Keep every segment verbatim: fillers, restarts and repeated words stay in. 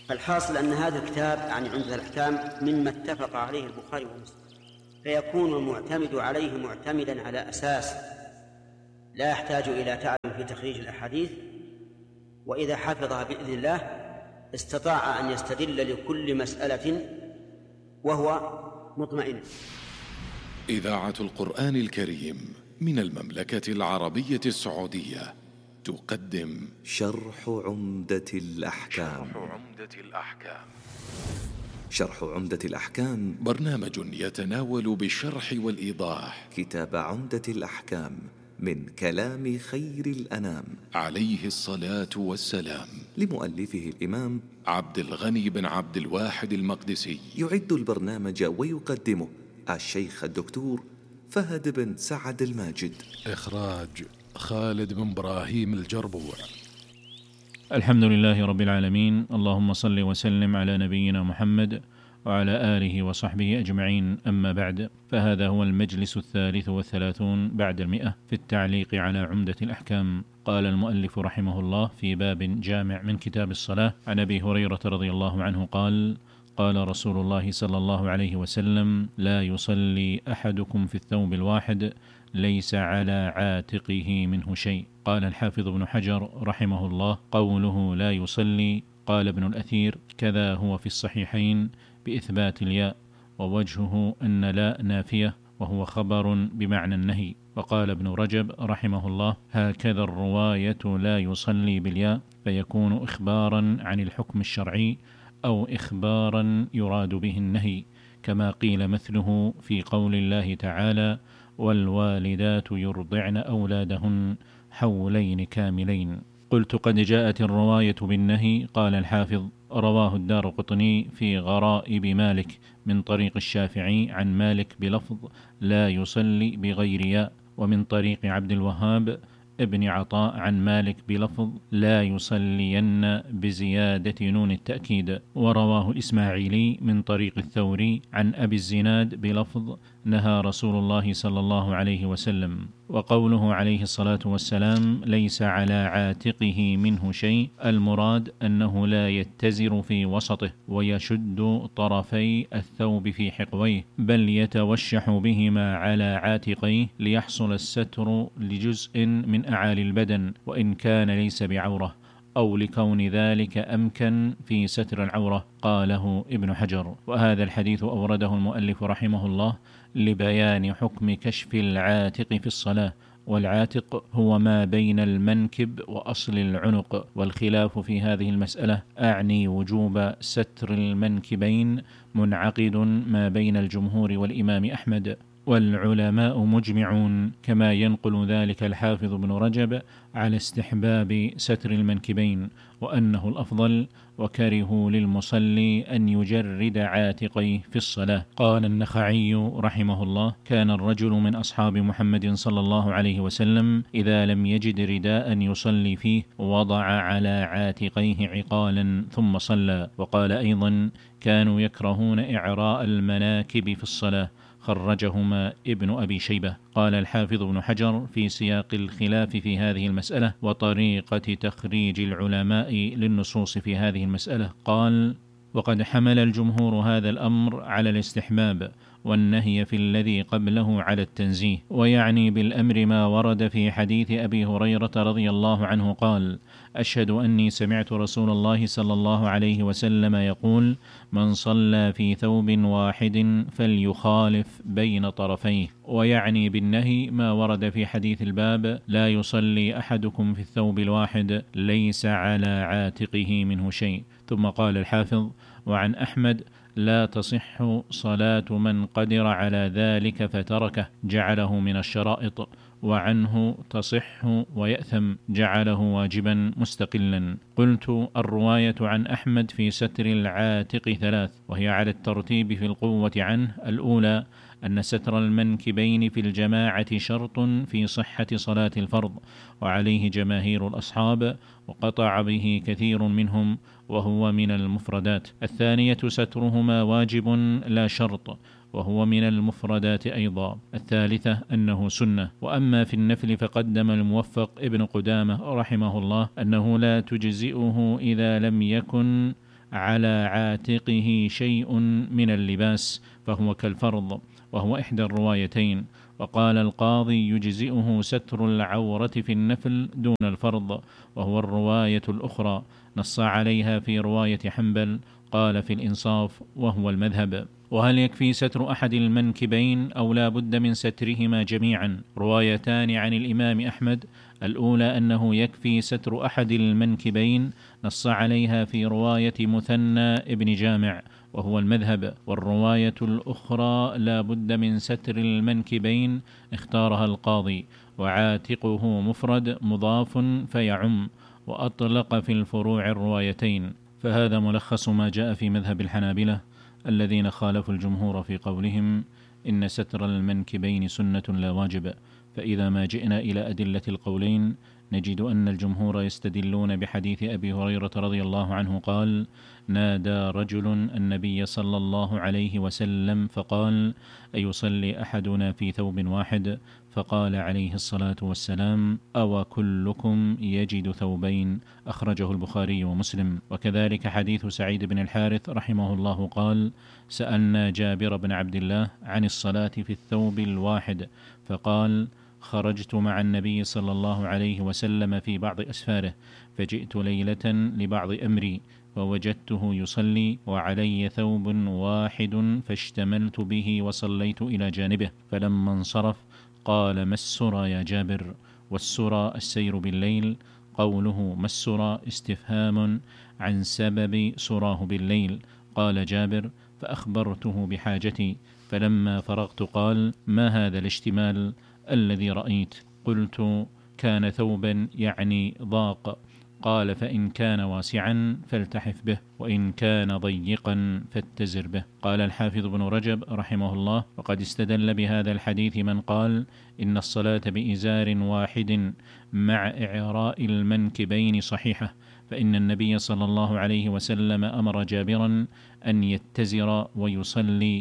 فالحاصل أن هذا الكتاب يعني عمدة الأحكام مما اتفق عليه البخاري ومسلم، فيكون المعتمد عليه معتمدا على أساس لا يحتاج إلى تعب في تخريج الأحاديث، وإذا حفظها بإذن الله استطاع أن يستدل لكل مسألة وهو مطمئن. إذاعة القرآن الكريم من المملكة العربية السعودية تقدم شرح عمدة الأحكام. شرح عمدة الأحكام. شرح عمدة الأحكام برنامج يتناول بالشرح والإيضاح كتاب عمدة الأحكام من كلام خير الأنام عليه الصلاة والسلام، لمؤلفه الإمام عبد الغني بن عبد الواحد المقدسي. يعد البرنامج ويقدمه الشيخ الدكتور فهد بن سعد الماجد. إخراج خالد بن إبراهيم الجربوع. الحمد لله رب العالمين، اللهم صل وسلم على نبينا محمد وعلى آله وصحبه أجمعين، أما بعد، فهذا هو المجلس الثالث والثلاثون بعد المئة في التعليق على عمدة الأحكام. قال المؤلف رحمه الله في باب جامع من كتاب الصلاة عن أبي هريرة رضي الله عنه قال: قال رسول الله صلى الله عليه وسلم: لا يصلي أحدكم في الثوب الواحد ليس على عاتقه منه شيء. قال الحافظ ابن حجر رحمه الله: قوله لا يصلي، قال ابن الأثير: كذا هو في الصحيحين بإثبات الياء، ووجهه أن لا نافية وهو خبر بمعنى النهي. وقال ابن رجب رحمه الله: هكذا الرواية لا يصلي بالياء، فيكون إخبارا عن الحكم الشرعي أو إخبارا يراد به النهي، كما قيل مثله في قول الله تعالى: والوالدات يرضعن أولادهن حولين كاملين. قلت: قد جاءت الرواية بالنهي. قال الحافظ: رواه الدارقطني في غرائب مالك من طريق الشافعي عن مالك بلفظ لا يصلي بغير ياء، ومن طريق عبد الوهاب ابن عطاء عن مالك بلفظ لا يصلين بزيادة نون التأكيد. ورواه الإسماعيلي من طريق الثوري عن أبي الزناد بلفظ نهى رسول الله صلى الله عليه وسلم. وقوله عليه الصلاة والسلام ليس على عاتقه منه شيء، المراد أنه لا يتزر في وسطه ويشد طرفي الثوب في حقويه، بل يتوشح بهما على عاتقيه ليحصل الستر لجزء من أعالي البدن، وإن كان ليس بعورة، أو لكون ذلك أمكن في ستر العورة. قاله ابن حجر. وهذا الحديث أورده المؤلف رحمه الله لبيان حكم كشف العاتق في الصلاة، والعاتق هو ما بين المنكب وأصل العنق، والخلاف في هذه المسألة أعني وجوب ستر المنكبين منعقد ما بين الجمهور والإمام أحمد، والعلماء مجمعون، كما ينقل ذلك الحافظ بن رجب على استحباب ستر المنكبين، وأنه الأفضل، وكرهوا للمصلي أن يجرد عاتقيه في الصلاة. قال النخعي رحمه الله: كان الرجل من أصحاب محمد صلى الله عليه وسلم إذا لم يجد رداء يصلي فيه وضع على عاتقيه عقالا ثم صلى. وقال أيضا: كانوا يكرهون إعراء المناكب في الصلاة. خرجهما ابن أبي شيبة. قال الحافظ ابن حجر في سياق الخلاف في هذه المسألة وطريقة تخريج العلماء للنصوص في هذه المسألة، قال: وقد حمل الجمهور هذا الأمر على الاستحباب، والنهي في الذي قبله على التنزيه، ويعني بالأمر ما ورد في حديث أبي هريرة رضي الله عنه قال: أشهد أني سمعت رسول الله صلى الله عليه وسلم يقول: من صلى في ثوب واحد فليخالف بين طرفيه. ويعني بالنهي ما ورد في حديث الباب: لا يصلي أحدكم في الثوب الواحد ليس على عاتقه منه شيء. ثم قال الحافظ: وعن أحمد: لا تصح صلاة من قدر على ذلك فتركه جعله من الشرائط، وعنه تصح ويأثم جعله واجبا مستقلا. قلت: الرواية عن أحمد في ستر العاتق ثلاث، وهي على الترتيب في القوة عنه: الأولى أن ستر المنكبين في الجماعة شرط في صحة صلاة الفرض، وعليه جماهير الأصحاب، وقطع به كثير منهم، وهو من المفردات. الثانية سترهما واجب لا شرط، وهو من المفردات أيضا. الثالثة أنه سنة. وأما في النفل فقدم الموفق ابن قدامة رحمه الله أنه لا تجزئه إذا لم يكن على عاتقه شيء من اللباس فهو كالفرض، وهو إحدى الروايتين. وقال القاضي يجزئه ستر العورة في النفل دون الفرض، وهو الرواية الأخرى، نص عليها في رواية حنبل، قال في الإنصاف وهو المذهب. وهل يكفي ستر أحد المنكبين أو لا بد من سترهما جميعا؟ روايتان عن الإمام أحمد، الأولى أنه يكفي ستر أحد المنكبين، نص عليها في رواية مثنى ابن جامع وهو المذهب، والرواية الأخرى لا بد من ستر المنكبين، اختارها القاضي، وعاتقه مفرد مضاف فيعم، وأطلق في الفروع الروايتين. فهذا ملخص ما جاء في مذهب الحنابلة الذين خالفوا الجمهور في قولهم إن ستر المنكبين سنة لا واجب. فإذا ما جئنا إلى أدلة القولين نجد أن الجمهور يستدلون بحديث أبي هريرة رضي الله عنه قال: نادى رجل النبي صلى الله عليه وسلم فقال: أيصلي أحدنا في ثوب واحد؟ فقال عليه الصلاة والسلام: أو كلكم يجد ثوبين؟ أخرجه البخاري ومسلم. وكذلك حديث سعيد بن الحارث رحمه الله قال: سألنا جابر بن عبد الله عن الصلاة في الثوب الواحد فقال: خرجت مع النبي صلى الله عليه وسلم في بعض أسفاره، فجئت ليلة لبعض أمري ووجدته يصلي وعلي ثوب واحد فاشتملت به وصليت إلى جانبه، فلما انصرف قال: ما السرى يا جابر؟ والسرى السير بالليل. قوله ما السرى استفهام عن سبب سراه بالليل. قال جابر: فأخبرته بحاجتي، فلما فرغت قال: ما هذا الاشتمال الذي رأيت؟ قلت: كان ثوبا يعني ضاق. قال: فإن كان واسعا فالتحف به، وإن كان ضيقا فاتزر به. قال الحافظ ابن رجب رحمه الله: وقد استدل بهذا الحديث من قال إن الصلاة بإزار واحد مع إعراء المنكبين صحيحة، فإن النبي صلى الله عليه وسلم أمر جابرا أن يتزر ويصلي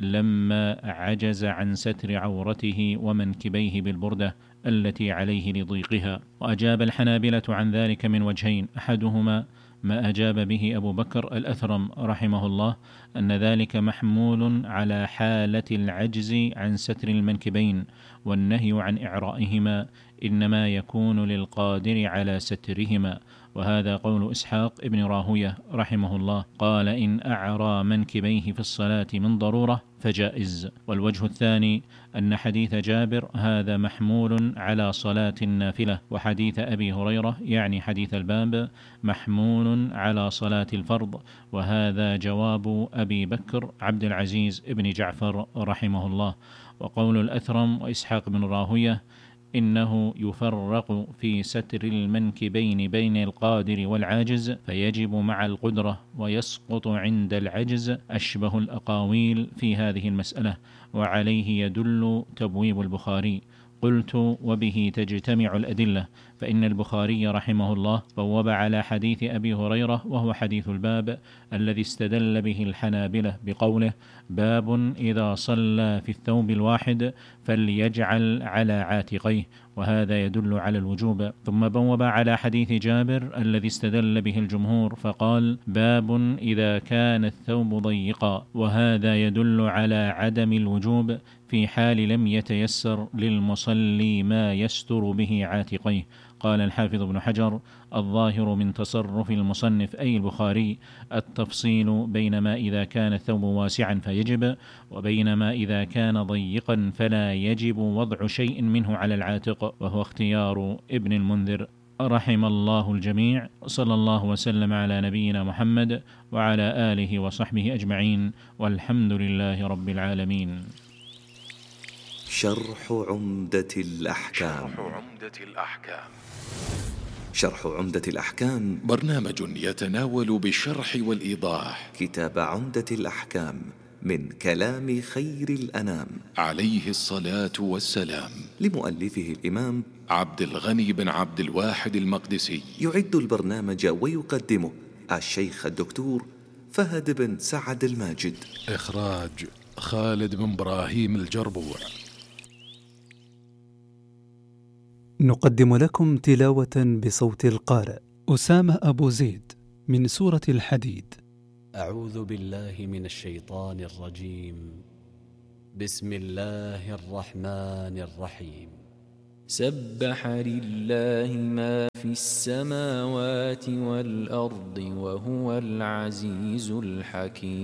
لما عجز عن ستر عورته ومنكبيه بالبردة التي عليه لضيقها. وأجاب الحنابلة عن ذلك من وجهين: أحدهما ما أجاب به أبو بكر الأثرم رحمه الله، أن ذلك محمول على حالة العجز عن ستر المنكبين، والنهي عن إعرائهما إنما يكون للقادر على سترهما، وهذا قول إسحاق ابن راهوية رحمه الله، قال: إن أعرى منكبيه في الصلاة من ضرورة فجائز. والوجه الثاني أن حديث جابر هذا محمول على صلاة النافلة، وحديث أبي هريرة يعني حديث الباب محمول على صلاة الفرض، وهذا جواب أبي بكر عبد العزيز ابن جعفر رحمه الله. وقول الأثرم وإسحاق بن راهوية إنه يفرق في ستر المنكبين بين القادر والعاجز، فيجب مع القدرة ويسقط عند العجز، أشبه الأقاويل في هذه المسألة، وعليه يدل تبويب البخاري. قلت: وبه تجتمع الأدلة، فإن البخاري رحمه الله بوب على حديث أبي هريرة وهو حديث الباب الذي استدل به الحنابلة بقوله: باب إذا صلى في الثوب الواحد فليجعل على عاتقيه، وهذا يدل على الوجوب. ثم بوب على حديث جابر الذي استدل به الجمهور فقال: باب إذا كان الثوب ضيقا، وهذا يدل على عدم الوجوب في حال لم يتيسر للمصلي ما يستر به عاتقيه. قال الحافظ ابن حجر: الظاهر من تصرف المصنف أي البخاري التفصيل بين ما إذا كان الثوب واسعا فيجب، وبين ما إذا كان ضيقا فلا يجب وضع شيء منه على العاتق، وهو اختيار ابن المنذر رحم الله الجميع. صلى الله وسلم على نبينا محمد وعلى آله وصحبه أجمعين، والحمد لله رب العالمين. شرح عمدة الأحكام. شرح عمدة الأحكام. شرح عمدة الأحكام برنامج يتناول بالشرح والإيضاح كتاب عمدة الأحكام من كلام خير الأنام عليه الصلاة والسلام، لمؤلفه الإمام عبد الغني بن عبد الواحد المقدسي. يعد البرنامج ويقدمه الشيخ الدكتور فهد بن سعد الماجد. إخراج خالد بن إبراهيم الجربوع. نقدم لكم تلاوة بصوت القارئ أسامة أبو زيد من سورة الحديد أعوذ بالله من الشيطان الرجيم. بسم الله الرحمن الرحيم. سبح لله ما في السماوات والأرض وهو العزيز الحكيم.